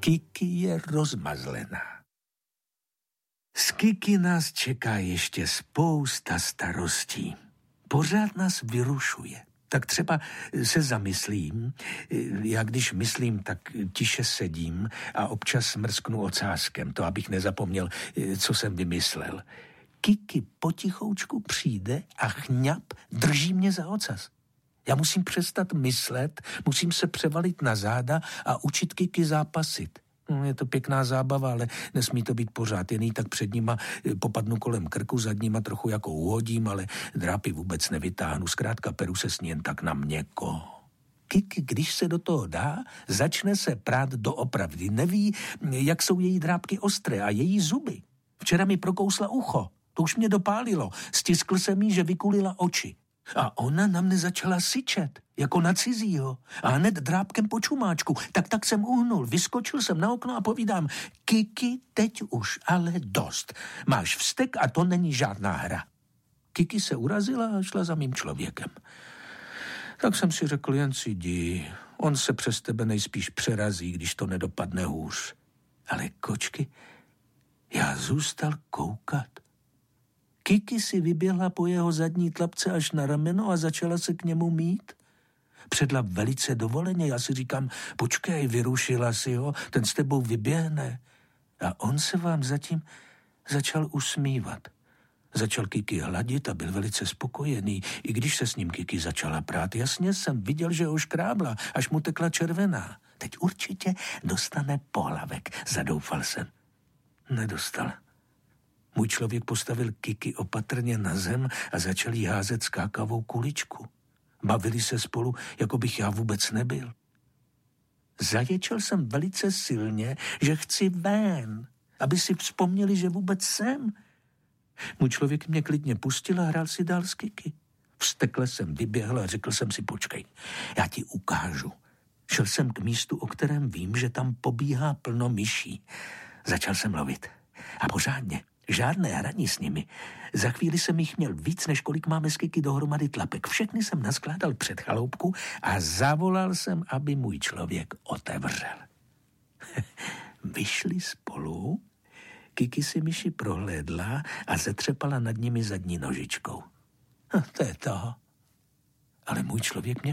Kiki je rozmazlená. Z Kiki nás čeká ještě spousta starostí. Pořád nás vyrušuje. Tak třeba se zamyslím, já když myslím, tak tiše sedím a občas smrsknu ocáskem, to abych nezapomněl, co jsem vymyslel. Kiki potichoučku přijde a chňap drží mě za ocas. Já musím přestat myslet, musím se převalit na záda a učit Kiki zápasit. Je to pěkná zábava, ale nesmí to být pořád. Jen jí tak před nima popadnu kolem krku, zadníma trochu jako uhodím, ale drápy vůbec nevytáhnu. Zkrátka peru se s ní jen tak na měkko. Kiki, když se do toho dá, začne se prát doopravdy. Neví, jak jsou její drápky ostré a její zuby. Včera mi prokousla ucho. To už mě dopálilo. Stiskl jsem jí, že vykulila oči. A ona na mne začala syčet, jako na cizího. A hned drápkem po čumáčku. Tak jsem uhnul, vyskočil jsem na okno a povídám, Kiki, teď už ale dost. Máš vztek a to není žádná hra. Kiki se urazila a šla za mým člověkem. Tak jsem si řekl, jen si jdi. On se přes tebe nejspíš přerazí, když to nedopadne hůř. Ale kočky, já zůstal koukat. Kiki si vyběhla po jeho zadní tlapce až na rameno a začala se k němu mít. Předla velice dovoleně, já si říkám, počkej, vyrušila si ho, ten s tebou vyběhne. A on se vám zatím začal usmívat. Začal Kiki hladit a byl velice spokojený, i když se s ním Kiki začala prát. Jasně jsem viděl, že ho škrábla, až mu tekla červená. Teď určitě dostane pohlavek, zadoufal jsem. Nedostal. Můj člověk postavil Kiki opatrně na zem a začal jí házet skákavou kuličku. Bavili se spolu, jako bych já vůbec nebyl. Zaječel jsem velice silně, že chci ven, aby si vzpomněli, že vůbec jsem. Můj člověk mě klidně pustil a hrál si dál s Kiki. Vztekle jsem vyběhl a řekl jsem si, počkej, já ti ukážu. Šel jsem k místu, o kterém vím, že tam pobíhá plno myší. Začal jsem lovit. A pořádně. Žádné hraní s nimi. Za chvíli jsem jich měl víc, než kolik máme s Kiki dohromady tlapek. Všechny jsem naskládal před chaloupku a zavolal jsem, aby můj člověk otevřel. Vyšli spolu, Kiki si myši prohlédla a zetřepala nad nimi zadní nožičkou. To je to. Ale můj člověk mě